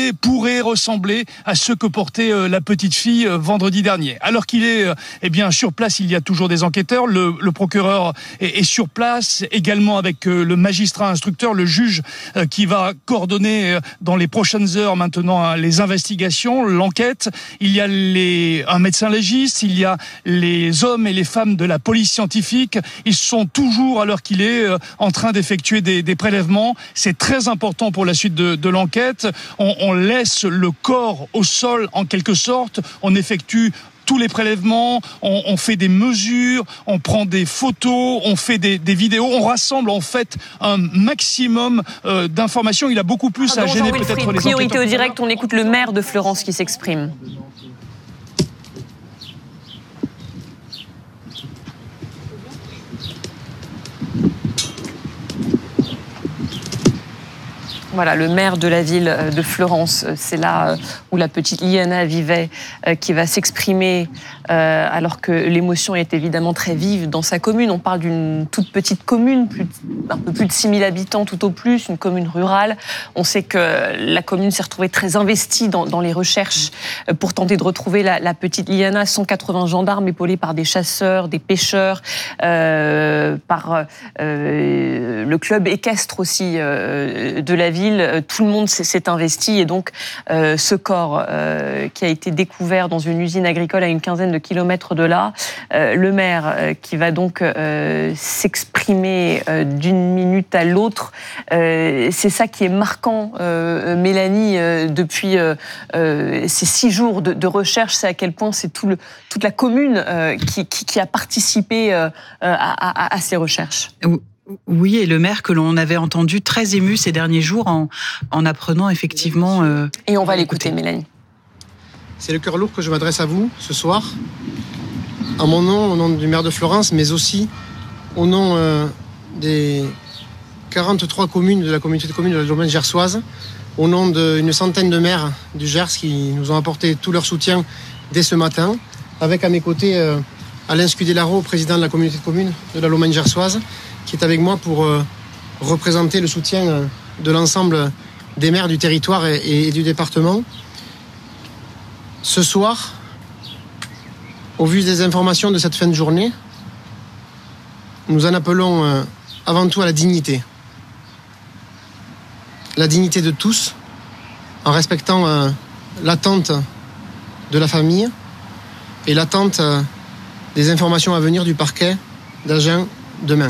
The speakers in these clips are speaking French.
pourrait ressembler à ceux que portait la petite fille vendredi dernier. Alors qu'il est sur place, il y a toujours des enquêteurs. Le procureur est sur place, également avec le magistrat instructeur, le juge qui va coordonner dans les prochaines heures maintenant les investigations, l'enquête. Il y a un médecin légiste, il y a les hommes et les femmes de la police scientifique. Ils sont toujours, à l'heure qu'il est, en train d'effectuer des prélèvements. C'est très important pour la suite de l'enquête. On laisse le corps au sol en quelque sorte. On effectue tous les prélèvements, on fait des mesures, on prend des photos, on fait des vidéos, on rassemble en fait un maximum d'informations. Il a beaucoup plus à gêner peut-être les enquêteurs. Priorité au direct, on écoute le maire de Fleurance qui s'exprime. Voilà, le maire de la ville de Fleurance, c'est là où la petite Liana vivait, qui va s'exprimer alors que l'émotion est évidemment très vive dans sa commune. On parle d'une toute petite commune, un peu plus de 6 000 habitants tout au plus, une commune rurale. On sait que la commune s'est retrouvée très investie dans les recherches pour tenter de retrouver la petite Liana. 180 gendarmes épaulés par des chasseurs, des pêcheurs, par le club équestre aussi de la ville. Tout le monde s'est investi et donc ce corps qui a été découvert dans une usine agricole à une quinzaine de kilomètres de là, le maire qui va donc s'exprimer d'une minute à l'autre, c'est ça qui est marquant, Mélanie, depuis ces 6 jours de recherche, c'est à quel point c'est toute la commune qui a participé à ces recherches. Oui, et le maire que l'on avait entendu très ému ces derniers jours en apprenant effectivement... Et on va l'écouter, Mélanie. C'est le cœur lourd que je m'adresse à vous ce soir, en mon nom, au nom du maire de Fleurance, mais aussi au nom des 43 communes de la communauté de communes de la domaine gersoise, au nom d'une centaine de maires du Gers qui nous ont apporté tout leur soutien dès ce matin, avec à mes côtés Alain Scudellaro, président de la communauté de communes de la Lomagne gersoise, qui est avec moi pour représenter le soutien de l'ensemble des maires du territoire et du département. Ce soir, au vu des informations de cette fin de journée, nous en appelons avant tout à la dignité. La dignité de tous, en respectant l'attente de la famille et l'attente des informations à venir du parquet d'Agen demain.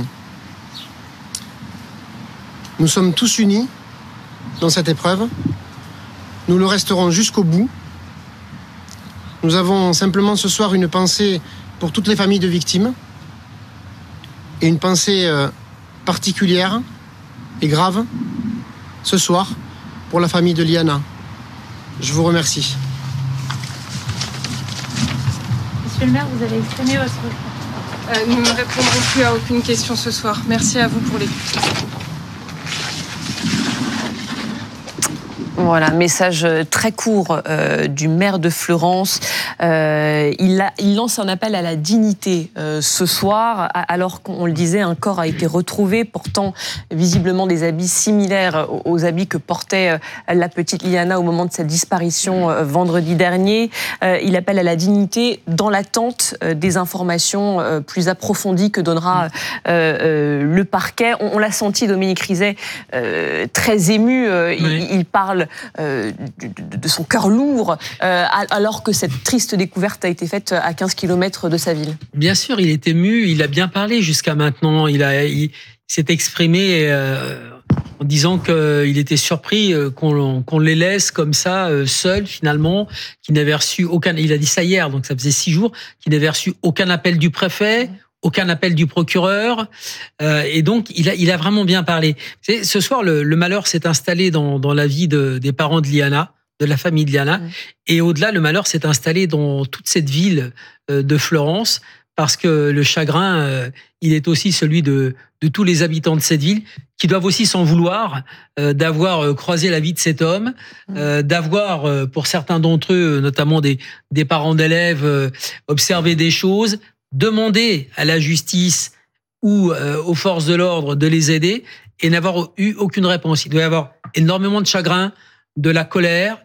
Nous sommes tous unis dans cette épreuve. Nous le resterons jusqu'au bout. Nous avons simplement ce soir une pensée pour toutes les familles de victimes et une pensée particulière et grave ce soir pour la famille de Liana. Je vous remercie. Monsieur le maire, vous avez exprimé votre... Nous ne répondrons plus à aucune question ce soir. Merci à vous pour l'écoute. Voilà, message très court du maire de Fleurance. Il lance un appel à la dignité ce soir, alors qu'on le disait, un corps a été retrouvé portant visiblement des habits similaires aux habits que portait la petite Liana au moment de sa disparition vendredi dernier. Il appelle à la dignité dans l'attente des informations plus approfondies que donnera le parquet. On l'a senti, Dominique Rizet, très ému. Oui. Il parle de son cœur lourd, alors que cette triste découverte a été faite à 15 km de sa ville. Bien sûr, il est ému, il a bien parlé jusqu'à maintenant, il s'est exprimé en disant qu'il était surpris qu'on les laisse comme ça, seuls finalement, qu'il n'avait reçu aucun... Il a dit ça hier, donc ça faisait 6 jours, qu'il n'avait reçu aucun appel du préfet, aucun appel du procureur, et donc il a vraiment bien parlé. Ce soir, le malheur s'est installé dans la vie des parents de Liana, de la famille de Liana, et au-delà, le malheur s'est installé dans toute cette ville de Fleurance, parce que le chagrin, il est aussi celui de tous les habitants de cette ville, qui doivent aussi s'en vouloir d'avoir croisé la vie de cet homme, d'avoir, pour certains d'entre eux, notamment des parents d'élèves, observé des choses, demander à la justice ou aux forces de l'ordre de les aider et n'avoir eu aucune réponse. Il doit y avoir énormément de chagrin, de la colère,